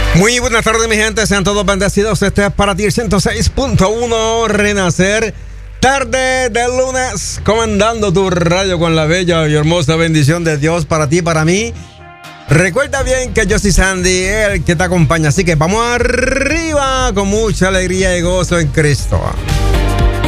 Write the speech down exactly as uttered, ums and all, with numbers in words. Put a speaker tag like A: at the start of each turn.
A: Muy buenas tardes, mi gente. Sean todos bendecidos. Este es para ti el ciento seis punto uno Renacer. Tarde de lunes, comandando tu radio con la bella y hermosa bendición de Dios para ti y para mí. Recuerda bien que yo soy Sandy, el que te acompaña. Así que vamos arriba con mucha alegría y gozo en Cristo.